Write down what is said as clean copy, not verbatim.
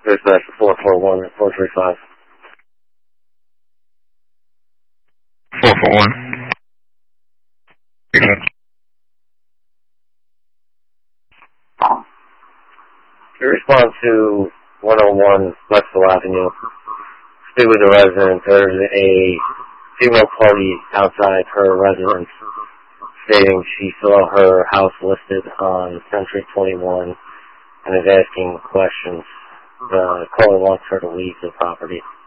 Dispatch 441-435. 441. You respond to 101 Westville Avenue. Speak with the resident. There's a female party outside her residence stating she saw her house listed on Century 21 and is asking questions. The caller wants her to leave the property.